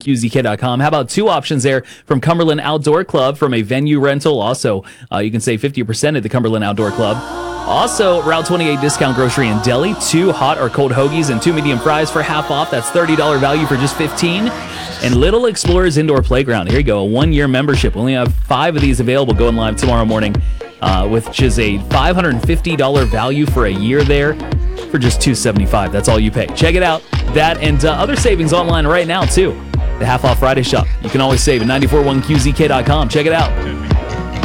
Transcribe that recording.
91QZK.com. How about 2 options there from Cumberland Outdoor Club from a venue rental? Also, you can save 50% at the Cumberland Outdoor Club. Also, Route 28 Discount Grocery and Deli, 2 hot or cold hoagies and 2 medium fries for half off. That's $30 value for just $15. And Little Explorers Indoor Playground. Here you go, a 1-year membership. We only have 5 of these available going live tomorrow morning, which is a $550 value for a year there for just $275. That's all you pay. Check it out. That and other savings online right now, too. The Half Off Friday Shop. You can always save at 941QZK.com. Check it out.